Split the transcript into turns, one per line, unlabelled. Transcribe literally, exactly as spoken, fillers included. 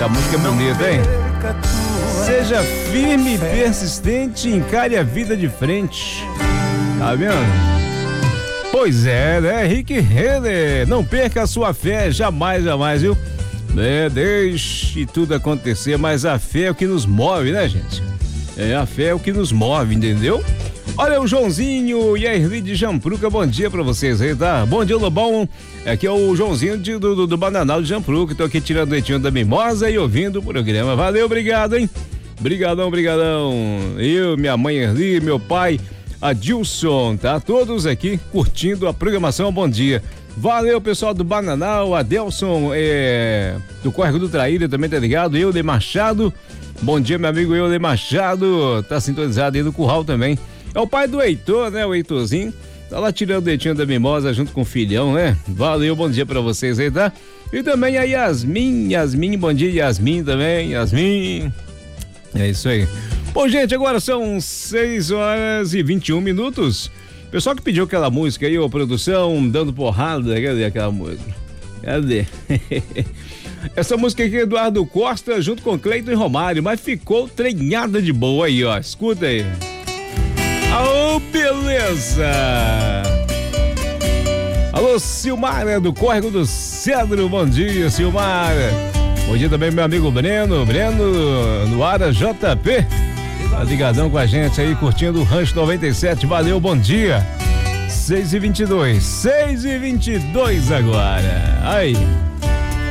Essa música é bonita, hein? Seja firme e persistente, encare a vida de frente. Tá vendo? Pois é, né? Rick Renner, não perca a sua fé, jamais, jamais, viu? É, deixe tudo acontecer, mas a fé é o que nos move, né, gente? É, a fé é o que nos move, entendeu? Olha o Joãozinho e a Erli de Jampruca, bom dia pra vocês aí, tá? Bom dia, Lobão. Aqui é o Joãozinho de, do, do, do Bananal de Jampruca, tô aqui tirando o leitinho da mimosa e ouvindo o programa. Valeu, obrigado, hein? Brigadão, brigadão. Eu, minha mãe Erli, meu pai Adilson, tá? Todos aqui curtindo a programação, bom dia. Valeu, pessoal do Bananal, Adelson, é, do Córrego do Traíra também, tá ligado? Euler Machado, bom dia, meu amigo Euler Machado, tá sintonizado aí no Curral também. É o pai do Heitor, né? O Heitorzinho. Tá lá tirando o leitinho da mimosa junto com o filhão, né? Valeu, bom dia pra vocês aí, tá? E também a Yasmin, Yasmin, bom dia, Yasmin também, Yasmin. É isso aí. Bom, gente, agora são seis horas e vinte e um minutos. Pessoal que pediu aquela música aí, ô produção, dando porrada, cadê aquela música? Cadê? Essa música aqui é Eduardo Costa junto com Cleiton e Romário, mas ficou treinada de boa aí, ó. Escuta aí. Ô, beleza! Alô, Silmara, do Córrego do Cedro, bom dia, Silmara. Bom dia também, meu amigo Breno, Breno, no Ara J P. Tá ligadão com a gente aí, curtindo o Rancho noventa e sete, valeu, bom dia. seis e vinte e dois, seis e vinte e dois agora. Aí.